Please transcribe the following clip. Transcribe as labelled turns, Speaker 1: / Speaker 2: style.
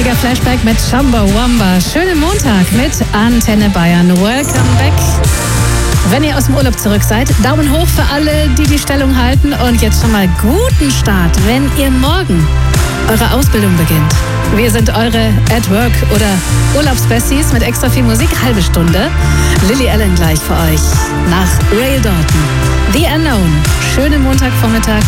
Speaker 1: 80er Flashback mit Chumbawamba. Schönen Montag mit Antenne Bayern. Welcome back. Wenn ihr aus dem Urlaub zurück seid, Daumen hoch für alle, die die Stellung halten. Und jetzt schon mal guten Start, wenn ihr morgen eure Ausbildung beginnt. Wir sind eure At-Work- oder Urlaubsbesties mit extra viel Musik. Halbe Stunde. Lily Allen gleich für euch. Nach Ray Dalton. The Unknown. Schönen Montagvormittag.